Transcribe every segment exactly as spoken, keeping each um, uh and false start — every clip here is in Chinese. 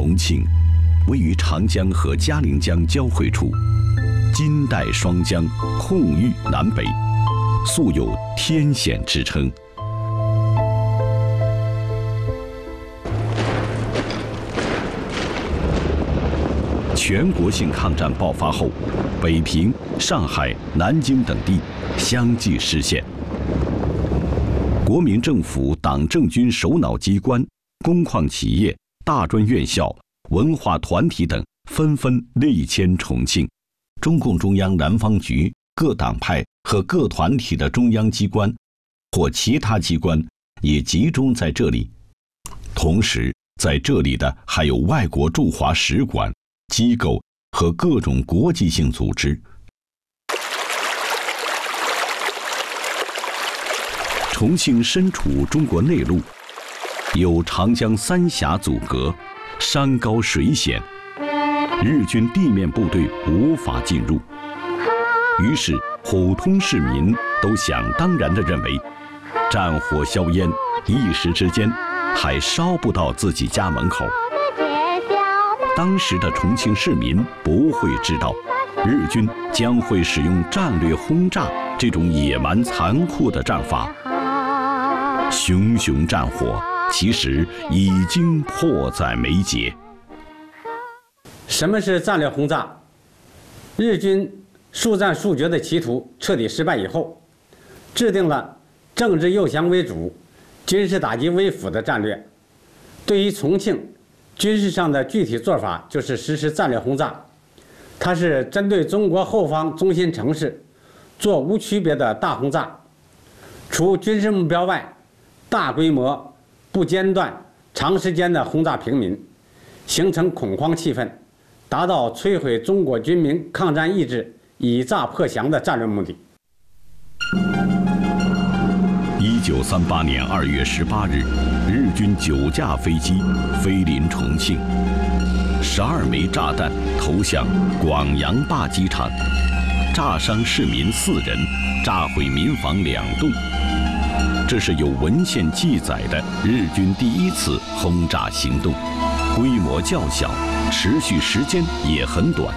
重庆位于长江和嘉陵江交汇处，金代双江控豫南北，素有天险之称。全国性抗战爆发后，北平、上海、南京等地相继失陷。国民政府党政军首脑机关、工矿企业、大专院校、文化团体等纷纷内迁重庆。中共中央南方局、各党派和各团体的中央机关或其他机关也集中在这里。同时，在这里的还有外国驻华使馆、机构和各种国际性组织。重庆身处中国内陆，有长江三峡阻隔，山高水险，日军地面部队无法进入。于是普通市民都想当然地认为，战火硝烟，一时之间还烧不到自己家门口。当时的重庆市民不会知道，日军将会使用战略轰炸这种野蛮残酷的战法。熊熊战火其实已经迫在眉睫。 什么是战略轰炸？日军速战速决的企图彻底失败以后，制定了政治诱降为主、军事打击为辅的战略。对于重庆，军事上的具体做法就是实施战略轰炸，它是针对中国后方中心城市做无区别的大轰炸，除军事目标外，大规模、不间断、长时间的轰炸平民，形成恐慌气氛，达到摧毁中国军民抗战意志、以诈破降的战略目的。 一九三八年二月十八日，日军九架飞机飞临重庆，十二枚炸弹投向广阳坝机场，炸伤市民四人，炸毁民房两栋。这是有文献记载的日军第一次轰炸行动，规模较小，持续时间也很短。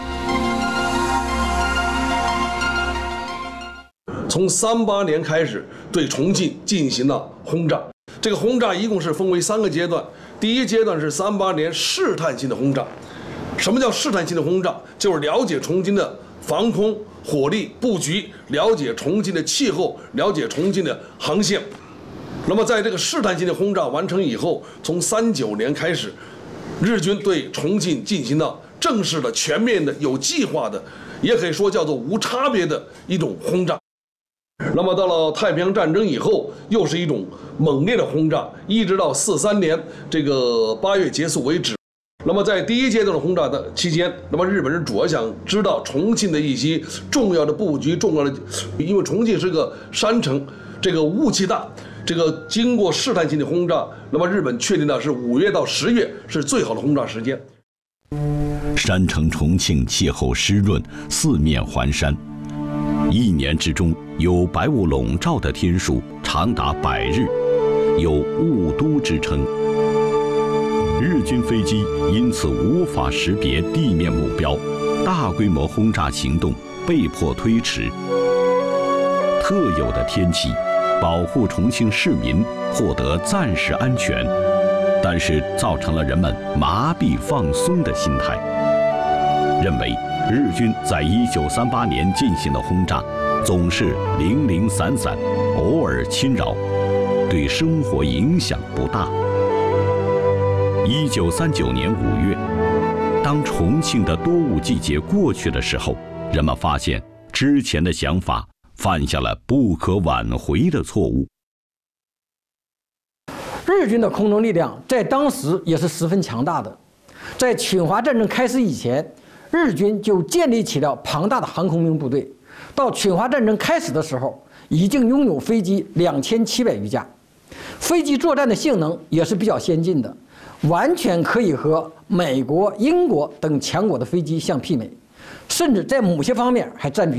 从三八年开始，对重庆进行了轰炸。这个轰炸一共是分为三个阶段。第一阶段是三八年试探性的轰炸。什么叫试探性的轰炸？就是了解重庆的防空、火力布局，了解重庆的气候，了解重庆的航线。那么在这个试探性的轰炸完成以后，从三九年开始，日军对重庆进行了正式的、全面的、有计划的，也可以说叫做无差别的一种轰炸。那么到了太平洋战争以后，又是一种猛烈的轰炸，一直到四三年这个八月结束为止。那么在第一阶段的轰炸的期间，那么日本人主要想知道重庆的一些重要的布局、重要的，因为重庆是个山城，这个雾气大，这个经过试探性的轰炸，那么日本确定的是五月到十月是最好的轰炸时间。 山城重庆气候湿润，四面环山，一年之中有白雾笼罩的天数长达百日，有雾都之称。日军飞机因此无法识别地面目标，大规模轰炸行动被迫推迟。特有的天气保护重庆市民获得暂时安全，但是造成了人们麻痹放松的心态，认为日军在一九三八年进行的轰炸总是零零散散，偶尔侵扰，对生活影响不大。一九三九年五月，当重庆的多雾季节过去的时候，人们发现之前的想法犯下了不可挽回的错误。 日军的空中力量在当时也是十分强大的，在侵华战争开始以前，日军就建立起了庞大的航空兵部队。到侵华战争开始的时候，已经拥有飞机两千七百余架，飞机作战的性能也是比较先进的，完全可以和美国、英国等强国的飞机相媲美，甚至在某些方面还占据